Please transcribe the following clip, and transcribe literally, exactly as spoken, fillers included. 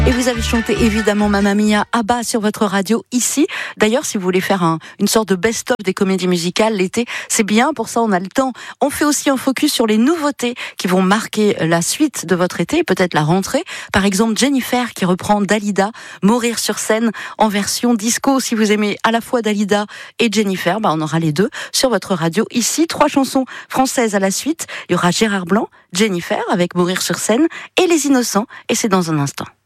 Et vous avez chanté évidemment Mamma Mia à bas sur votre radio ici. D'ailleurs, si vous voulez faire un, une sorte de best-of des comédies musicales l'été, c'est bien, pour ça on a le temps. On fait aussi un focus sur les nouveautés qui vont marquer la suite de votre été et peut-être la rentrée. Par exemple, Jennifer qui reprend Dalida, Mourir sur scène en version disco. Si vous aimez à la fois Dalida et Jennifer, bah on aura les deux sur votre radio ici. Trois chansons françaises à la suite. Il y aura Gérard Blanc, Jennifer avec Mourir sur scène et Les Innocents. Et c'est dans un instant.